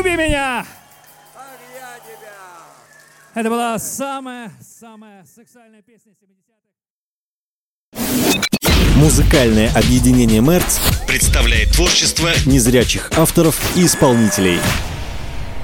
люби меня. Ах, я тебя. Это была самая сексуальная песня 70-х. Музыкальное объединение «Мерц» представляет творчество незрячих авторов и исполнителей.